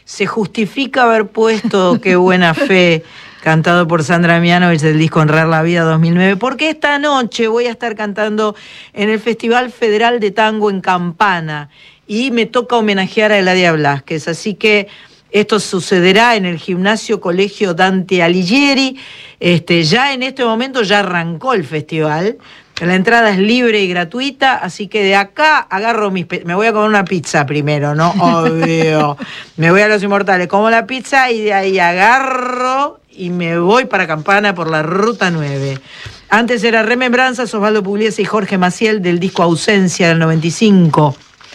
se justifica haber puesto Qué buena fe, cantado por Sandra Mianovich del disco Honrar la Vida 2009, porque esta noche voy a estar cantando en el Festival Federal de Tango en Campana y me toca homenajear a Eladia Blasquez, así que esto sucederá en el Gimnasio Colegio Dante Alighieri. Ya en este momento ya arrancó el festival. La entrada es libre y gratuita, así que de acá agarro me voy a comer una pizza primero, ¿no? Obvio. Me voy a Los Inmortales, como la pizza y de ahí agarro y me voy para Campana por la Ruta 9. Antes era Remembranzas, Osvaldo Pugliese y Jorge Maciel del disco Ausencia del 95.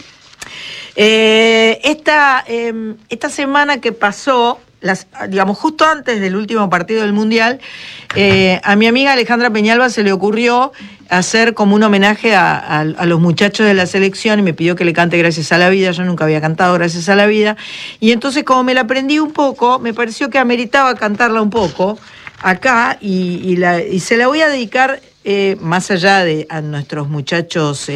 Esta semana que pasó, digamos justo antes del último partido del Mundial, a mi amiga Alejandra Peñalba se le ocurrió hacer como un homenaje a los muchachos de la selección y me pidió que le cante Gracias a la Vida. Yo nunca había cantado Gracias a la Vida y entonces como me la aprendí un poco, me pareció que ameritaba cantarla un poco acá y se la voy a dedicar más allá de a nuestros muchachos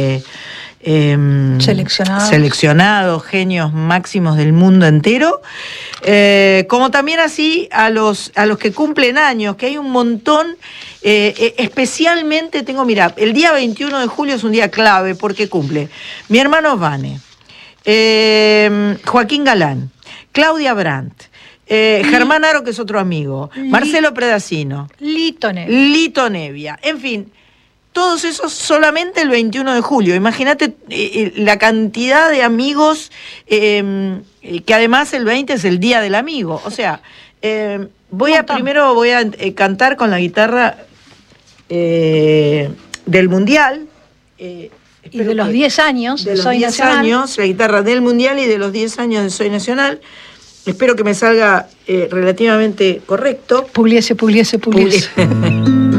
seleccionados, genios máximos del mundo entero, como también así a los que cumplen años, que hay un montón, especialmente mira, el día 21 de julio es un día clave porque cumple mi hermano Vane, Joaquín Galán, Claudia Brandt, Germán Aro, que es otro amigo, Marcelo Predacino, Lito Nevia, en fin. Todos esos solamente el 21 de julio. Imagínate la cantidad de amigos, que además el 20 es el Día del Amigo. O sea, primero voy a cantar con la guitarra del Mundial. Y de los 10 años de Soy Nacional. La guitarra del Mundial y de los 10 años de Soy Nacional. Espero que me salga relativamente correcto. Pugliese.